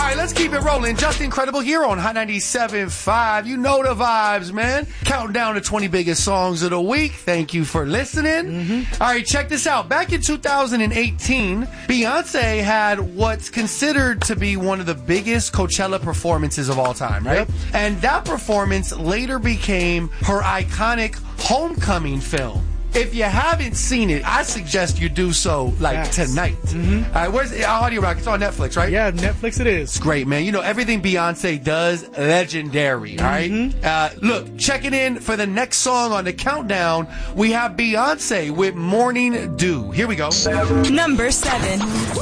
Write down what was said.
right, let's keep it rolling. Just Incredible here on Hot 97.5. You know the vibes, man. Counting down the 20 biggest songs of the week. Thank you for listening. All right, check this out. Back in 2018, Beyonce had what's considered to be one of the biggest Coachella performances of all time, right? Yep. And that performance later became her iconic Homecoming film. If you haven't seen it, I suggest you do so tonight. All right, where's the Audio Rock? It's on Netflix, right? Yeah, Netflix it is. It's great, man. You know, everything Beyonce does, legendary, all right? Look, checking in for the next song on the countdown, we have Beyonce with Morning Dew. Here we go. Number 7.